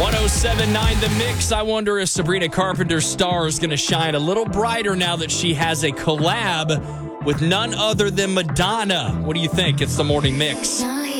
107.9 The Mix. I wonder if Sabrina Carpenter's star is going to shine a little brighter now that she has a collab with none other than Madonna. What do you think? It's the Morning Mix.